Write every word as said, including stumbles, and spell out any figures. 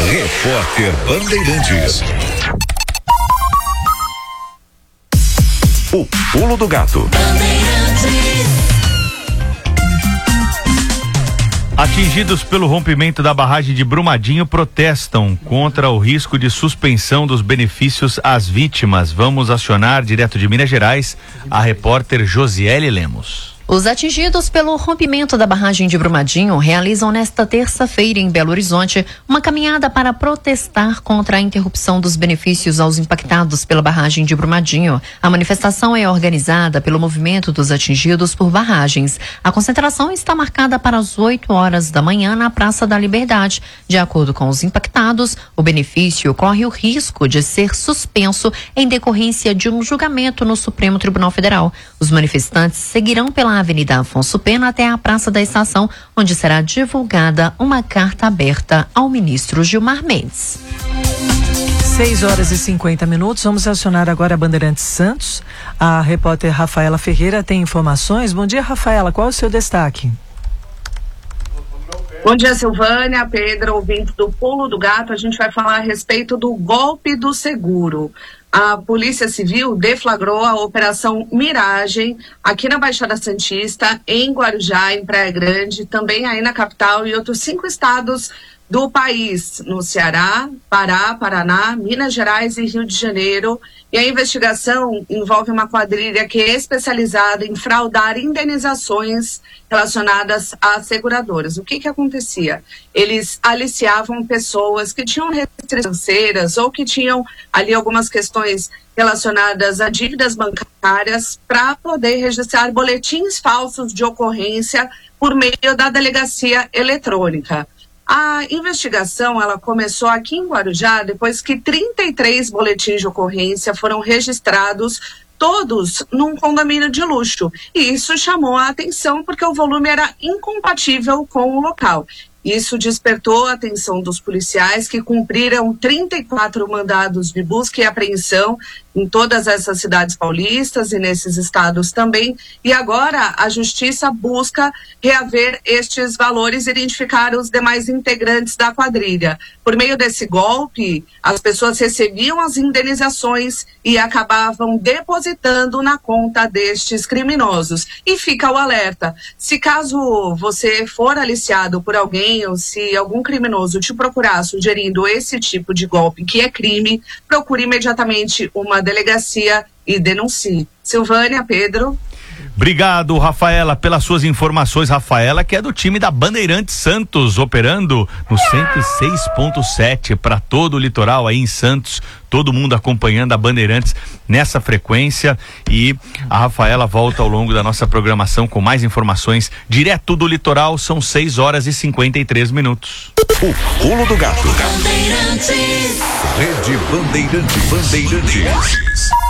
Repórter Bandeirantes. O pulo do gato. Atingidos pelo rompimento da barragem de Brumadinho protestam contra o risco de suspensão dos benefícios às vítimas. Vamos acionar direto de Minas Gerais a repórter Josiele Lemos. Os atingidos pelo rompimento da barragem de Brumadinho realizam nesta terça-feira em Belo Horizonte uma caminhada para protestar contra a interrupção dos benefícios aos impactados pela barragem de Brumadinho. A manifestação é organizada pelo Movimento dos Atingidos por Barragens. A concentração está marcada para as oito horas da manhã na Praça da Liberdade. De acordo com os impactados, o benefício corre o risco de ser suspenso em decorrência de um julgamento no Supremo Tribunal Federal. Os manifestantes seguirão pela Avenida Afonso Pena até a Praça da Estação, onde será divulgada uma carta aberta ao ministro Gilmar Mendes. seis horas e cinquenta minutos, vamos acionar agora a Bandeirantes Santos. A repórter Rafaela Ferreira tem informações. Bom dia, Rafaela, qual é o seu destaque? Bom dia, Silvânia, Pedro, ouvinte do Pulo do Gato. A gente vai falar a respeito do golpe do seguro. A Polícia Civil deflagrou a Operação Miragem aqui na Baixada Santista, em Guarujá, em Praia Grande, também aí na capital e outros cinco estados do país, no Ceará, Pará, Paraná, Minas Gerais e Rio de Janeiro. E a investigação envolve uma quadrilha que é especializada em fraudar indenizações relacionadas a seguradoras. O que que acontecia? Eles aliciavam pessoas que tinham restrições financeiras ou que tinham ali algumas questões relacionadas a dívidas bancárias para poder registrar boletins falsos de ocorrência por meio da delegacia eletrônica. A investigação, ela começou aqui em Guarujá depois que trinta e três boletins de ocorrência foram registrados, todos num condomínio de luxo. E isso chamou a atenção porque o volume era incompatível com o local. Isso despertou a atenção dos policiais, que cumpriram trinta e quatro mandados de busca e apreensão em todas essas cidades paulistas e nesses estados também. E agora a Justiça busca reaver estes valores e identificar os demais integrantes da quadrilha. Por meio desse golpe, as pessoas recebiam as indenizações e acabavam depositando na conta destes criminosos. E fica o alerta: se caso você for aliciado por alguém, ou se algum criminoso te procurar sugerindo esse tipo de golpe, que é crime, procure imediatamente uma delegacia e denuncie. Silvânia, Pedro. Obrigado, Rafaela, pelas suas informações. Rafaela, que é do time da Bandeirantes Santos, operando no cento e seis ponto sete para todo o litoral aí em Santos. Todo mundo acompanhando a Bandeirantes nessa frequência, e a Rafaela volta ao longo da nossa programação com mais informações direto do litoral. São seis horas e cinquenta e três minutos. O Pulo do Gato. Rede Bandeirantes. Bandeirantes.